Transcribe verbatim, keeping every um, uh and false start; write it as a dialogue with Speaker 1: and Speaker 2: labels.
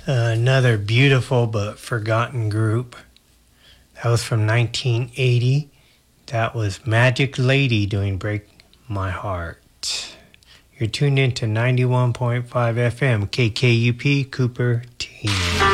Speaker 1: Another beautiful but forgotten group. That was from nineteen eighty. That was Magic Lady doing Break My Heart. You're tuned in to ninety-one point five F M, K K U P, Cupertino.